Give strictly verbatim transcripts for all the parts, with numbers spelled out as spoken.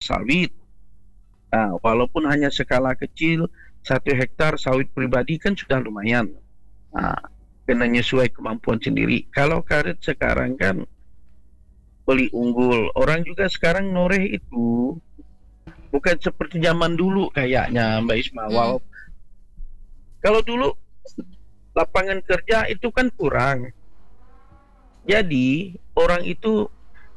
sawit. Nah, walaupun hanya skala kecil, satu hektar sawit pribadi kan sudah lumayan. Nah, kena nyesuai kemampuan sendiri. Kalau karet sekarang kan beli unggul. Orang juga sekarang noreh itu bukan seperti zaman dulu kayaknya, Mbak Isma. Hmm. Wow. Kalau dulu lapangan kerja itu kan kurang. Jadi orang itu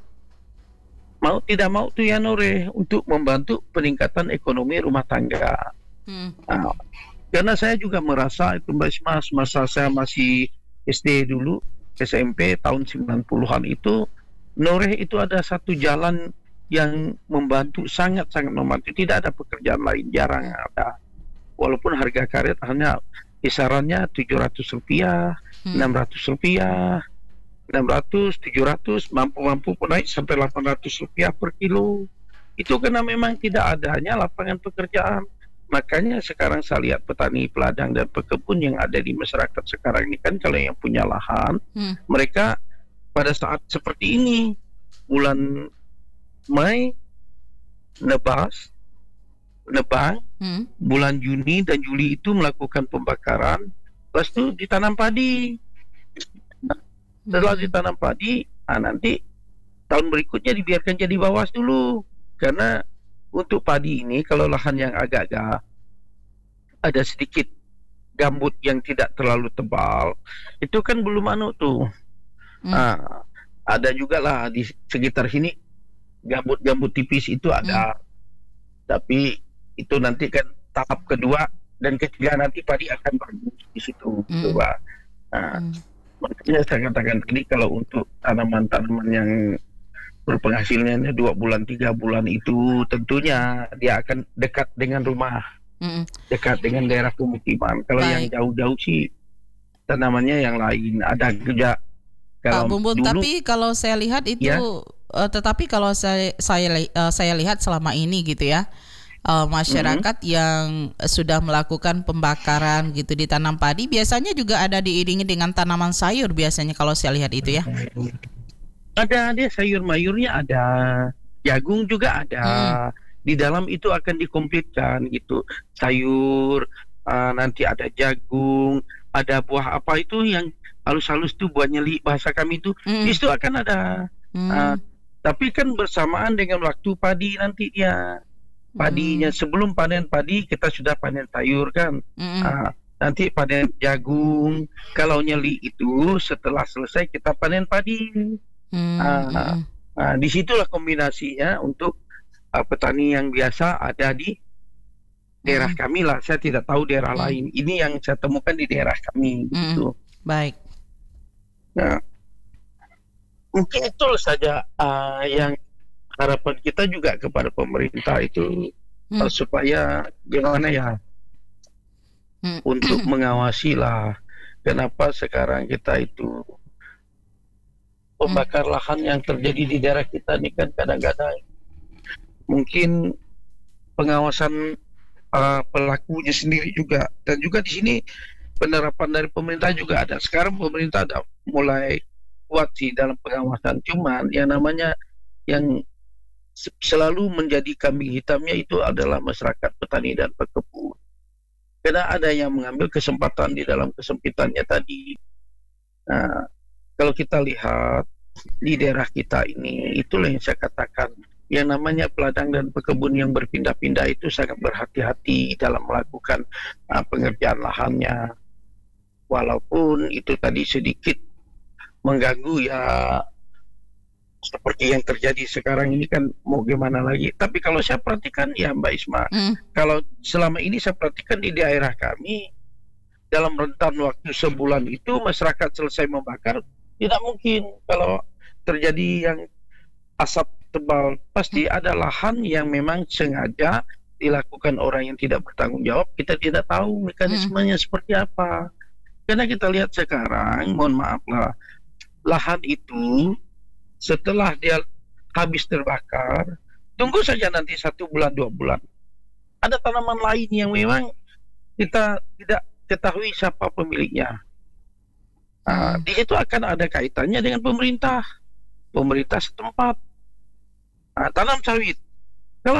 mau tidak mau tuh ya noreh untuk membantu peningkatan ekonomi rumah tangga. Hmm. Nah, karena saya juga merasa itu Mbak Isma, masa saya masih S D dulu, S M P tahun sembilan puluhan itu, noreh itu ada satu jalan yang membantu, sangat-sangat membantu. Tidak ada pekerjaan lain, jarang ada. Walaupun harga karet hanya kisarannya tujuh ratus rupiah, Hmm. enam ratus rupiah, enam ratus, tujuh ratus, mampu-mampu pun naik sampai delapan ratus rupiah per kilo. Itu karena memang tidak adanya lapangan pekerjaan. Makanya sekarang saya lihat petani peladang dan pekebun yang ada di masyarakat sekarang ini kan, kalau yang punya lahan, Hmm. mereka pada saat seperti ini, bulan Mei nebas, nebang, Hmm. bulan Juni dan Juli itu melakukan pembakaran, lepas itu ditanam padi. Setelah Hmm. ditanam padi, nah nanti tahun berikutnya dibiarkan jadi bawas dulu. Karena untuk padi ini, kalau lahan yang agak-agak ada sedikit gambut yang tidak terlalu tebal, itu kan belum anu tuh. Hmm. Ah, ada juga lah di sekitar sini gambut-gambut tipis itu ada. Tapi itu nanti kan tahap kedua dan ketiga, nanti padi akan bagus di situ. Hmm. Coba. Nah, Hmm. makanya saya katakan tadi, kalau untuk tanaman-tanaman yang berpenghasilannya dua bulan, tiga bulan itu, tentunya dia akan dekat dengan rumah, Hmm. dekat dengan daerah pemukiman. Kalau yang Baik, jauh-jauh sih tanamannya yang lain. Ada juga Pak kalau Bumbun. dulu Tapi kalau saya lihat itu, ya, eh, tetapi kalau saya saya li- eh, saya lihat selama ini gitu ya, eh, mhm. masyarakat yang sudah melakukan pembakaran gitu di tanam padi biasanya juga ada diiringi dengan tanaman sayur biasanya kalau saya lihat itu ya. Ada dia sayur mayurnya ada, jagung juga ada. Hmm. Di dalam itu akan dikomplitkan gitu. Sayur, ah, nanti ada jagung, ada buah apa itu yang halus-halus tuh, buah nyeli bahasa kami itu. Hmm. Di situ akan ada. Ah, Hmm. tapi kan bersamaan dengan waktu padi nanti dia. Padinya Hmm. sebelum panen padi kita sudah panen sayur kan. Hmm. Ah, nanti panen jagung. Kalau nyeli itu setelah selesai kita panen padi. Hmm. Ah, Hmm. ah, disitulah kombinasinya untuk ah, petani yang biasa ada di daerah Hmm. kami lah. Saya tidak tahu daerah Hmm. lain. Ini yang saya temukan di daerah kami Hmm. begitu. Baik. Nah, mungkin itu saja ah, yang harapan kita juga kepada pemerintah itu, Hmm. ah, supaya gimana ya, Hmm. untuk mengawasi lah. Kenapa sekarang kita itu Hmm. pembakar lahan yang terjadi di daerah kita ini kan, kadang-kadang mungkin pengawasan uh, pelakunya sendiri juga, dan juga di sini penerapan dari pemerintah juga ada. Sekarang pemerintah ada mulai kuat sih dalam pengawasan, cuman yang namanya yang se- selalu menjadi kambing hitamnya itu adalah masyarakat petani dan pekebun, karena ada yang mengambil kesempatan di dalam kesempitannya tadi. Nah, kalau kita lihat di daerah kita ini, itulah yang saya katakan, yang namanya peladang dan pekebun yang berpindah-pindah itu sangat berhati-hati dalam melakukan uh, pengerjaan lahannya. Walaupun itu tadi sedikit mengganggu ya, seperti yang terjadi sekarang ini kan, mau gimana lagi. Tapi kalau saya perhatikan ya Mbak Isma, Hmm. kalau selama ini saya perhatikan di daerah kami, dalam rentan waktu sebulan itu masyarakat selesai membakar, tidak mungkin kalau terjadi yang asap tebal. Pasti ada lahan yang memang sengaja dilakukan orang yang tidak bertanggung jawab. Kita tidak tahu mekanismenya seperti apa. Karena kita lihat sekarang, mohon maaf lah, lahan itu setelah dia habis terbakar, tunggu saja nanti satu bulan dua bulan, ada tanaman lain yang memang kita tidak ketahui siapa pemiliknya. Nah, Hmm. di situ akan ada kaitannya dengan pemerintah, pemerintah setempat. Nah, tanam sawit,